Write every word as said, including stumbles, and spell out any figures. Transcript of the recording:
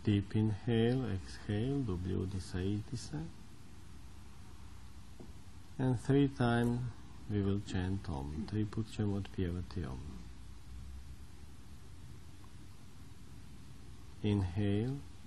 Deep inhale, exhale, W disaitise. And three times we will chant Om. Triputcham Utpyavati Om. Inhale.